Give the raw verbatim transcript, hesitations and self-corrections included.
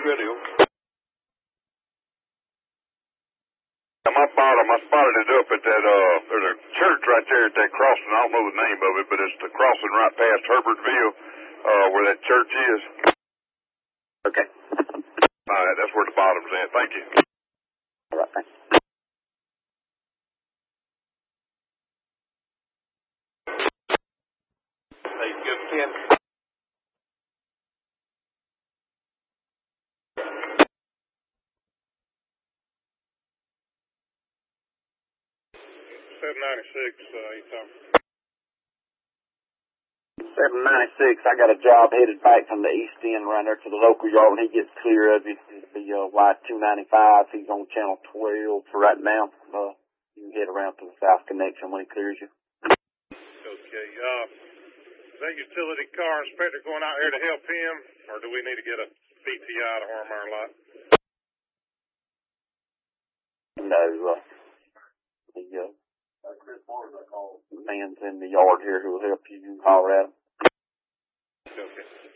video. My bottom, I spotted it up at that, uh, there's a church right there at that crossing. I don't know the name of it, but it's the crossing right past Herbertville, uh, where that church is. Okay. All right, that's where the bottom's at. Thank you. All right, thanks. Hey, good ten. seven ninety-six, uh, you talking? seven ninety-six, I got a job headed back from the east end around there to the local yard. When he gets clear of it, the uh, Y two ninety-five, he's on channel twelve for right now. Uh, you can head around to the south connection when he clears you. Okay, uh, is that utility car inspector going out here to help him, or do we need to get a B T I to arm our lot? No, uh, the, uh, the man's in the yard here who will help you. You can holler at him. Okay.